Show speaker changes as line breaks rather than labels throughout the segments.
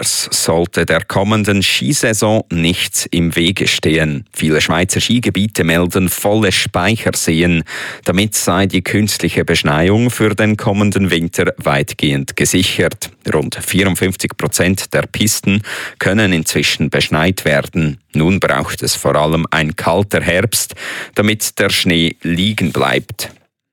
Es sollte der kommenden Skisaison nichts im Wege stehen. Viele Schweizer Skigebiete melden volle Speicherseen. Damit sei die künstliche Beschneiung für den kommenden Winter weitgehend gesichert. Rund 54% der Pisten können inzwischen beschneit werden. Nun braucht es vor allem ein kalter Herbst, damit der Schnee liegen bleibt.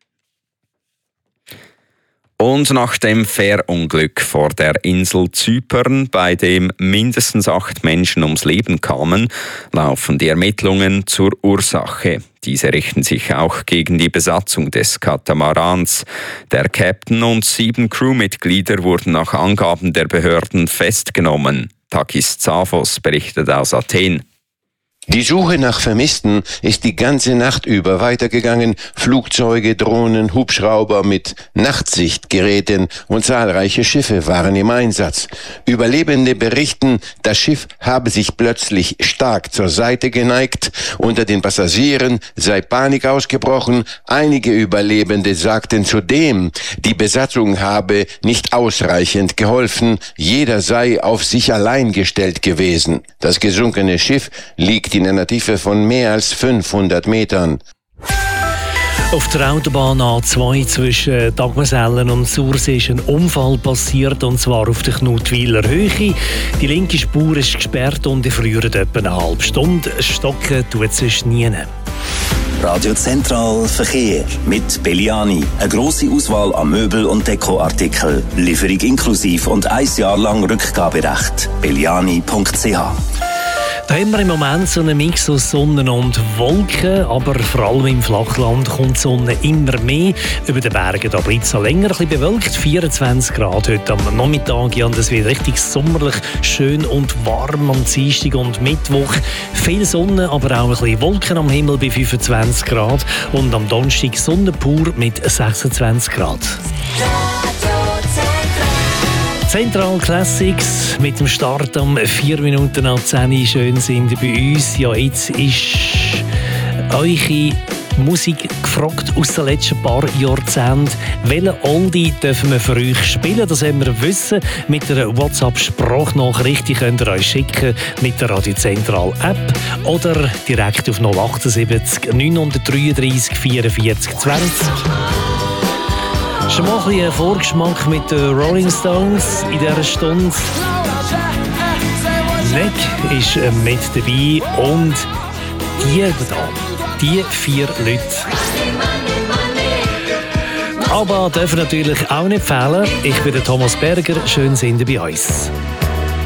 Und nach dem Fährunglück vor der Insel Zypern, bei dem mindestens 8 Menschen ums Leben kamen, laufen die Ermittlungen zur Ursache. Diese richten sich auch gegen die Besatzung des Katamarans. Der Captain und 7 Crewmitglieder wurden nach Angaben der Behörden festgenommen. Takis Tsavos berichtet aus Athen.
Die Suche nach Vermissten ist die ganze Nacht über weitergegangen. Flugzeuge, Drohnen, Hubschrauber mit Nachtsichtgeräten und zahlreiche Schiffe waren im Einsatz. Überlebende berichten, das Schiff habe sich plötzlich stark zur Seite geneigt. Unter den Passagieren sei Panik ausgebrochen. Einige Überlebende sagten zudem, die Besatzung habe nicht ausreichend geholfen. Jeder sei auf sich allein gestellt gewesen. Das gesunkene Schiff liegt in einer Tiefe von mehr als 500 Metern.
Auf der Autobahn A2 zwischen Dagmersellen und Sursee ist ein Unfall passiert, und zwar auf der Knutwiler Höhe. Die linke Spur ist gesperrt und die früheren etwa eine halbe Stunde. Stocken tut es nie.
Radio Zentral Verkehr mit Belliani. Eine grosse Auswahl an Möbel- und Dekoartikeln. Lieferung inklusiv und 1 Jahr lang Rückgaberecht. Belliani.ch.
Da haben wir im Moment so einen Mix aus Sonne und Wolken, aber vor allem im Flachland kommt die Sonne immer mehr. Über den Bergen da bleibt es noch länger ein bisschen bewölkt, 24 Grad heute am Nachmittag. Ja, und es wird richtig sommerlich, schön und warm am Dienstag und Mittwoch. Viel Sonne, aber auch ein bisschen Wolken am Himmel bei 25 Grad. Und am Donnerstag Sonne pur mit 26 Grad. Zentral Classics mit dem Start um 4 Minuten nach 10 schön sind bei uns. Ja, jetzt ist eure Musik gefragt aus den letzten paar Jahrzehnten. Welche Oldie dürfen wir für euch spielen? Das wollen wir wissen. Mit einer WhatsApp-Sprachnachricht, die könnt ihr euch schicken mit der Radio Zentral App oder direkt auf 078 933 44 20. Schon mal ein bisschen Vorgeschmack mit den Rolling Stones in dieser Stunde. Nick ist mit dabei und die 4 Leute. Aber dürfen natürlich auch nicht fehlen. Ich bin der Thomas Berger. Schön sind ihr bei uns.